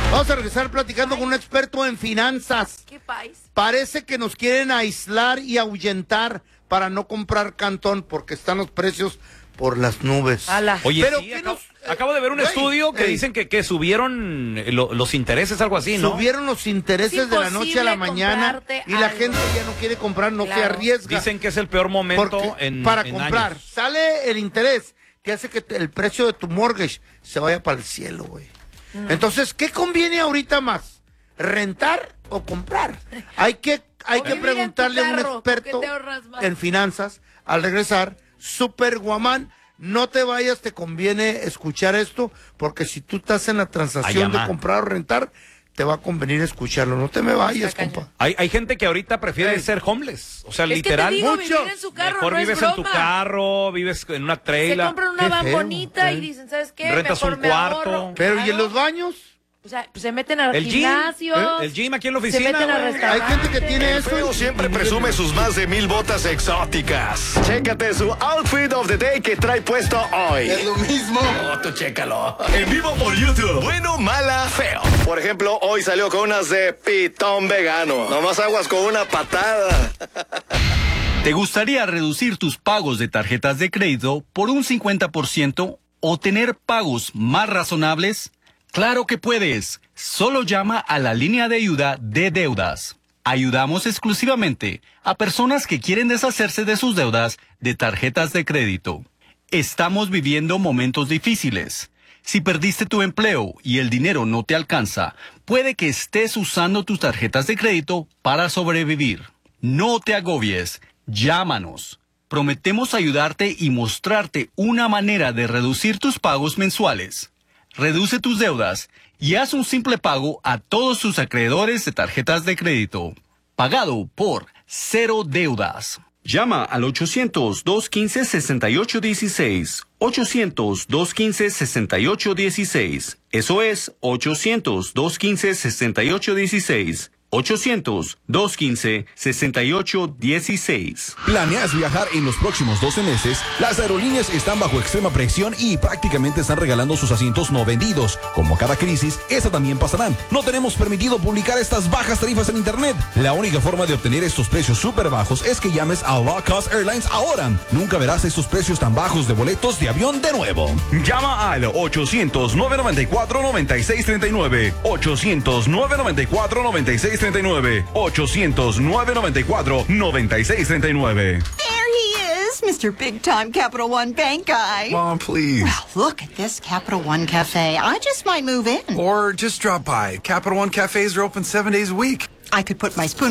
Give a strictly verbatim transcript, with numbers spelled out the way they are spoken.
Vamos a regresar platicando con un experto en finanzas. ¿Qué país? Parece que nos quieren aislar y ahuyentar para no comprar Cantón porque están los precios por las nubes. Ala. Oye, Pero sí, ¿qué acabo, nos- acabo de ver un Güey, estudio que ey. dicen que, que subieron eh, lo- los intereses, algo así, ¿no? Subieron los intereses Es de la noche a la imposible mañana comprarte y la algo. gente ya no quiere comprar, no se Claro. arriesga. Dicen que es el peor momento Porque en para en comprar. años. Sale el interés que hace que te- el precio de tu mortgage se vaya para el cielo, güey. Entonces, ¿qué conviene ahorita más? ¿Rentar o comprar? Hay que, hay O que vivir en tu preguntarle a un carro, ¿con qué experto te ahorras más? en finanzas al regresar. Super Guamán, no te vayas, te conviene escuchar esto, porque si tú estás en la transacción Ay, de ama. comprar o rentar, te va a convenir escucharlo. No te me vayas, Está cañón. compa. Hay, hay gente que ahorita prefiere Ey. ser homeless. O sea, Es que te literal. digo, mucho. vivir en su carro Mejor no vives es en broma. tu carro, vives en una Se trailer, compran Qué una van feo, bonita y ¿eh? dicen, ¿sabes qué? Rentas Mejor un me cuarto. ahorro. Pero, ¿y en Claro. los baños? O sea, pues se meten al el gym, gimnasio. el gym aquí en la Se oficina. meten a güey. restaurantes. Hay gente que tiene El eso. feo y- siempre y- presume sus más de mil botas exóticas. Chécate su outfit of the day que trae puesto hoy. Es lo mismo. Oh, tú chécalo. En vivo por YouTube. Bueno, mala, feo. Por ejemplo, hoy salió con unas de pitón vegano. Nomás aguas con una patada. ¿Te gustaría reducir tus pagos de tarjetas de crédito por un cincuenta por ciento o tener pagos más razonables? ¡Claro que puedes! Solo llama a la línea de ayuda de deudas. Ayudamos exclusivamente a personas que quieren deshacerse de sus deudas de tarjetas de crédito. Estamos viviendo momentos difíciles. Si perdiste tu empleo y el dinero no te alcanza, puede que estés usando tus tarjetas de crédito para sobrevivir. No te agobies. Llámanos. Prometemos ayudarte y mostrarte una manera de reducir tus pagos mensuales. Reduce tus deudas y haz un simple pago a todos tus acreedores de tarjetas de crédito. Pagado por Cero Deudas. Llama al ochocientos, dos quince, sesenta y ocho dieciséis. ochocientos, dos quince, sesenta y ocho dieciséis. Eso es ochocientos, dos quince, sesenta y ocho dieciséis. ochocientos, dos quince, sesenta y ocho dieciséis. ¿Planeas viajar en los próximos doce meses? Las aerolíneas están bajo extrema presión y prácticamente están regalando sus asientos no vendidos. Como cada crisis, esa también pasarán. No tenemos permitido publicar estas bajas tarifas en internet. La única forma de obtener estos precios súper bajos es que llames a Low Cost Airlines ahora. Nunca verás estos precios tan bajos de boletos de avión de nuevo. Llama al ochocientos, nueve noventa y cuatro, noventa y seis treinta y nueve. ochocientos, nueve noventa y cuatro, noventa y seis treinta y nueve. ochocientos, nueve noventa y cuatro, noventa y seis treinta y nueve. There he is, Mister Big Time Capital One Bank Guy. Mom, please. Well, look at this Capital One Cafe. I just might move in. Or just drop by. Capital One cafes are open seven days a week. I could put my spoon